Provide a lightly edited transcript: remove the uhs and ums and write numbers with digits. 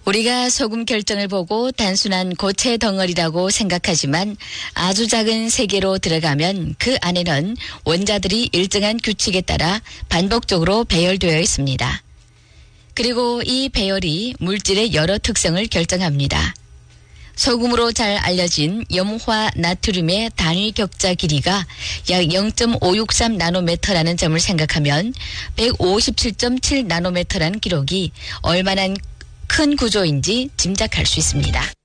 우리가 소금 결정을 보고 단순한 고체 덩어리라고 생각하지만 아주 작은 세계로 들어가면 그 안에는 원자들이 일정한 규칙에 따라 반복적으로 배열되어 있습니다. 그리고 이 배열이 물질의 여러 특성을 결정합니다. 소금으로 잘 알려진 염화 나트륨의 단위 격자 길이가 약 0.563 나노미터라는 점을 생각하면 157.7 나노미터라는 기록이 얼마나 큰 구조인지 짐작할 수 있습니다.